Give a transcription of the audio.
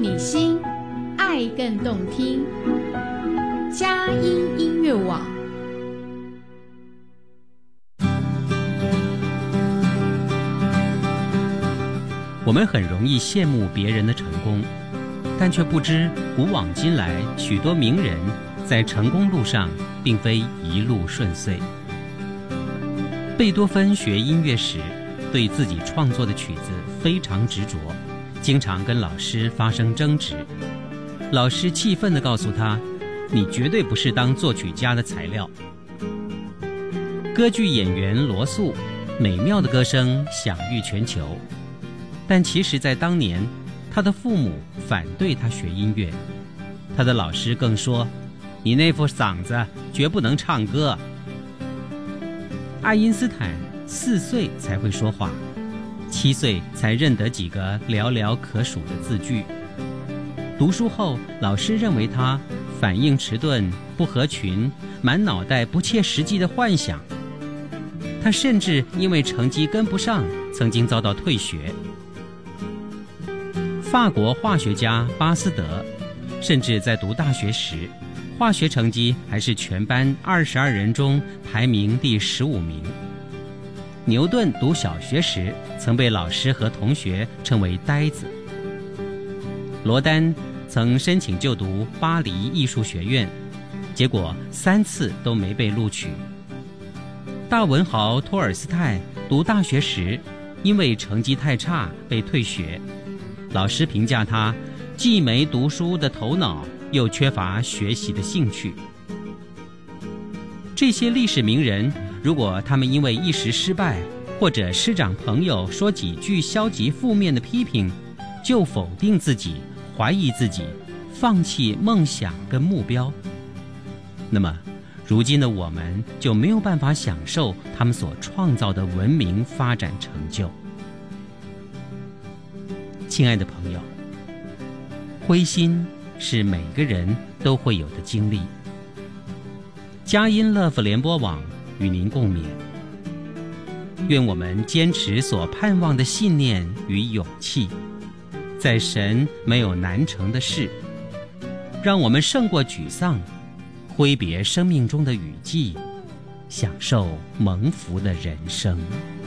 你心，爱更动听。佳音音乐网。 我们很容易羡慕别人的成功，但却不知古往今来许多名人在成功路上并非一路顺遂。贝多芬学音乐时，对自己创作的曲子非常执着，经常跟老师发生争执。老师气愤地告诉他：“你绝对不是当作曲家的材料。”歌剧演员罗素美妙的歌声享誉全球，但其实在当年，他的父母反对他学音乐，他的老师更说：“你那副嗓子绝不能唱歌。”爱因斯坦4岁才会说话，7岁才认得几个寥寥可数的字句。读书后，老师认为他反应迟钝、不合群，满脑袋不切实际的幻想。他甚至因为成绩跟不上，曾经遭到退学。法国化学家巴斯德，甚至在读大学时，化学成绩还是全班22人中排名第15名。牛顿读小学时，曾被老师和同学称为呆子。罗丹曾申请就读巴黎艺术学院，结果3次都没被录取。大文豪托尔斯泰读大学时，因为成绩太差被退学，老师评价他既没读书的头脑，又缺乏学习的兴趣。这些历史名人，如果他们因为一时失败，或者师长朋友说几句消极负面的批评，就否定自己，怀疑自己，放弃梦想跟目标，那么如今的我们就没有办法享受他们所创造的文明发展成就。亲爱的朋友，灰心是每个人都会有的经历。佳音乐福联播网与您共勉，愿我们坚持所盼望的信念与勇气，在神没有难成的事，让我们胜过沮丧，挥别生命中的雨季，享受蒙福的人生。